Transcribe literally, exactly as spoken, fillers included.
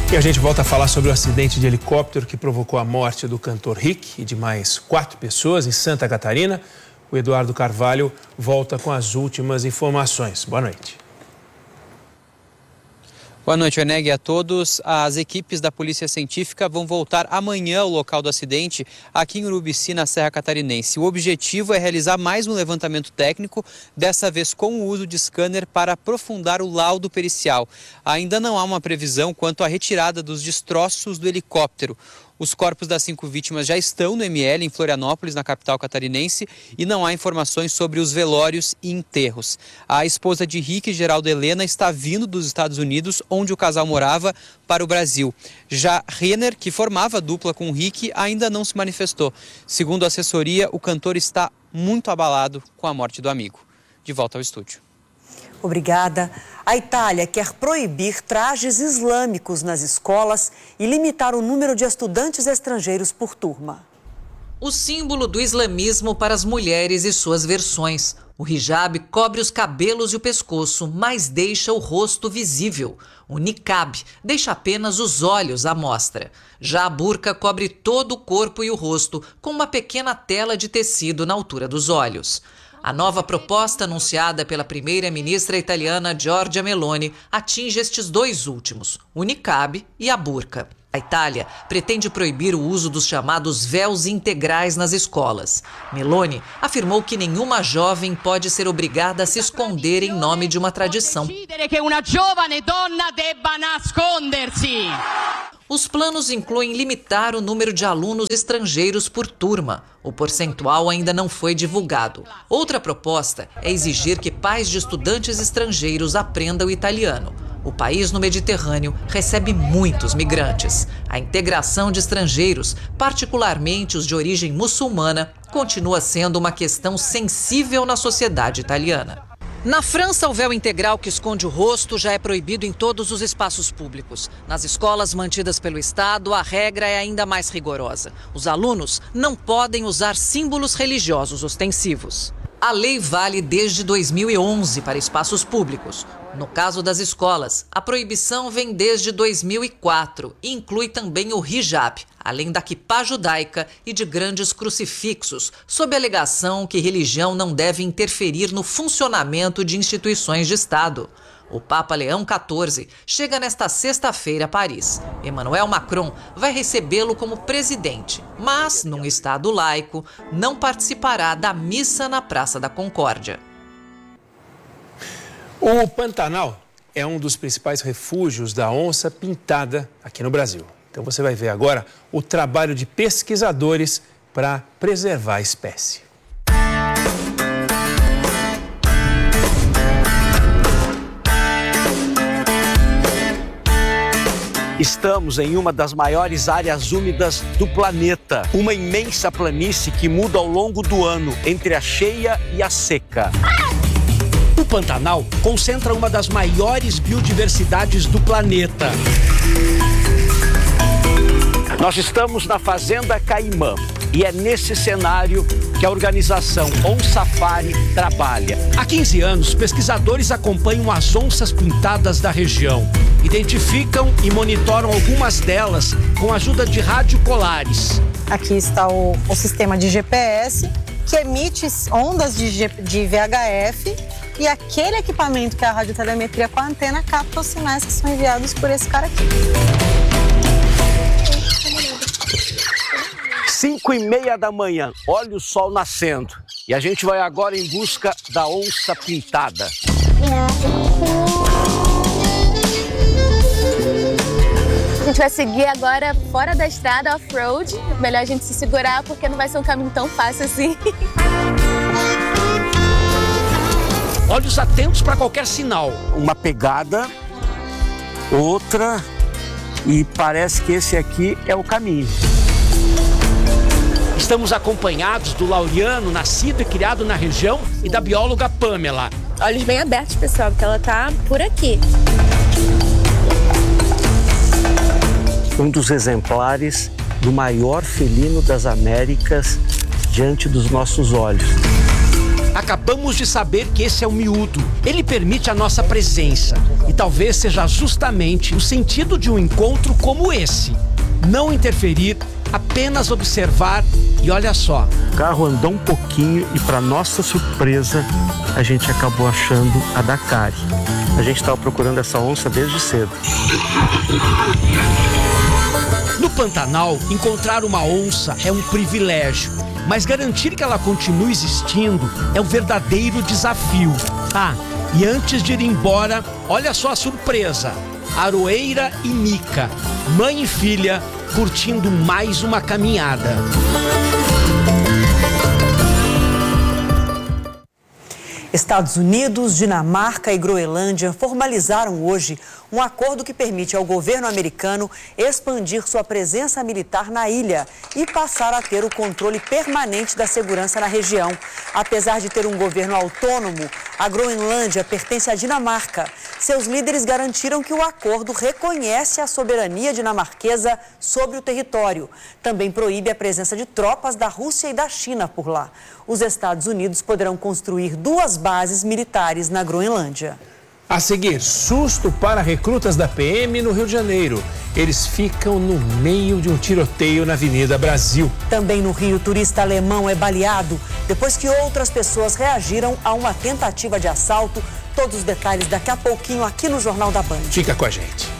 E a gente volta a falar sobre o acidente de helicóptero que provocou a morte do cantor Rick e de mais quatro pessoas em Santa Catarina. O Eduardo Carvalho volta com as últimas informações. Boa noite. Boa noite, Eneg, a todos. As equipes da Polícia Científica vão voltar amanhã ao local do acidente, aqui em Urubici, na Serra Catarinense. O objetivo é realizar mais um levantamento técnico, dessa vez com o uso de scanner para aprofundar o laudo pericial. Ainda não há uma previsão quanto à retirada dos destroços do helicóptero. Os corpos das cinco vítimas já estão no M L, em Florianópolis, na capital catarinense, e não há informações sobre os velórios e enterros. A esposa de Rick, Geraldo Helena, está vindo dos Estados Unidos, onde o casal morava, para o Brasil. Já Renner, que formava dupla com Rick, ainda não se manifestou. Segundo a assessoria, o cantor está muito abalado com a morte do amigo. De volta ao estúdio. Obrigada. A Itália quer proibir trajes islâmicos nas escolas e limitar o número de estudantes estrangeiros por turma. O símbolo do islamismo para as mulheres e suas versões. O hijab cobre os cabelos e o pescoço, mas deixa o rosto visível. O niqab deixa apenas os olhos à mostra. Já a burca cobre todo o corpo e o rosto, com uma pequena tela de tecido na altura dos olhos. A nova proposta anunciada pela primeira-ministra italiana Giorgia Meloni atinge estes dois últimos, o niqab e a burca. A Itália pretende proibir o uso dos chamados véus integrais nas escolas. Meloni afirmou que nenhuma jovem pode ser obrigada a se esconder em nome de uma tradição. Os planos incluem limitar o número de alunos estrangeiros por turma. O percentual ainda não foi divulgado. Outra proposta é exigir que pais de estudantes estrangeiros aprendam italiano. O país no Mediterrâneo recebe muitos migrantes. A integração de estrangeiros, particularmente os de origem muçulmana, continua sendo uma questão sensível na sociedade italiana. Na França, o véu integral que esconde o rosto já é proibido em todos os espaços públicos. Nas escolas mantidas pelo Estado, a regra é ainda mais rigorosa. Os alunos não podem usar símbolos religiosos ostensivos. A lei vale desde dois mil e onze para espaços públicos. No caso das escolas, a proibição vem desde dois mil e quatro e inclui também o hijab, além da quipá judaica e de grandes crucifixos, sob a alegação que religião não deve interferir no funcionamento de instituições de Estado. O Papa Leão quatorze chega nesta sexta-feira a Paris. Emmanuel Macron vai recebê-lo como presidente, mas, num Estado laico, não participará da missa na Praça da Concórdia. O Pantanal é um dos principais refúgios da onça pintada aqui no Brasil. Então você vai ver agora o trabalho de pesquisadores para preservar a espécie. Estamos em uma das maiores áreas úmidas do planeta. Uma imensa planície que muda ao longo do ano, entre a cheia e a seca. O Pantanal concentra uma das maiores biodiversidades do planeta. Nós estamos na Fazenda Caimã e é nesse cenário que a organização OnSafari trabalha. Há quinze anos, pesquisadores acompanham as onças pintadas da região. Identificam e monitoram algumas delas com a ajuda de radiocolares. Aqui está o, o sistema de G P S, que emite ondas de, G, de V H F, e aquele equipamento que é a radiotelemetria com a antena capta os sinais que são enviados por esse cara aqui. Cinco e meia da manhã, olha o sol nascendo. E a gente vai agora em busca da onça pintada. A gente vai seguir agora fora da estrada, off-road. Melhor a gente se segurar porque não vai ser um caminho tão fácil assim. Olhos atentos para qualquer sinal. Uma pegada, outra, e parece que esse aqui é o caminho. Estamos acompanhados do Laureano, nascido e criado na região, e da bióloga Pamela. Olhos bem abertos, pessoal, porque ela tá por aqui. Um dos exemplares do maior felino das Américas diante dos nossos olhos. Acabamos de saber que esse é o miúdo. Ele permite a nossa presença. E talvez seja justamente o sentido de um encontro como esse. Não interferir, apenas observar e olha só. O carro andou um pouquinho e, para nossa surpresa, a gente acabou achando a Dakari. A gente estava procurando essa onça desde cedo. No Pantanal, encontrar uma onça é um privilégio, mas garantir que ela continue existindo é um verdadeiro desafio. Ah, e antes de ir embora, olha só a surpresa. Aroeira e Mica, mãe e filha, curtindo mais uma caminhada. Estados Unidos, Dinamarca e Groenlândia formalizaram hoje um acordo que permite ao governo americano expandir sua presença militar na ilha e passar a ter o controle permanente da segurança na região. Apesar de ter um governo autônomo, a Groenlândia pertence à Dinamarca. Seus líderes garantiram que o acordo reconhece a soberania dinamarquesa sobre o território. Também proíbe a presença de tropas da Rússia e da China por lá. Os Estados Unidos poderão construir duas bases militares na Groenlândia. A seguir, susto para recrutas da P M no Rio de Janeiro. Eles ficam no meio de um tiroteio na Avenida Brasil. Também no Rio, turista alemão é baleado depois que outras pessoas reagiram a uma tentativa de assalto. Todos os detalhes daqui a pouquinho aqui no Jornal da Band. Fica com a gente.